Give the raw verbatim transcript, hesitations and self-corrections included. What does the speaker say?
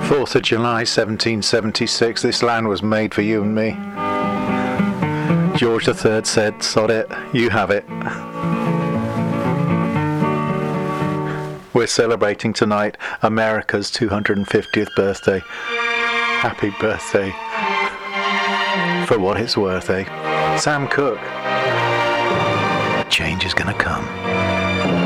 fourth of July seventeen seventy-six, this land was made for you and me. George the Third said, sod it, you have it. We're celebrating tonight America's two hundred fiftieth birthday. Happy birthday. For what it's worth, eh? Sam Cooke. Change is gonna come.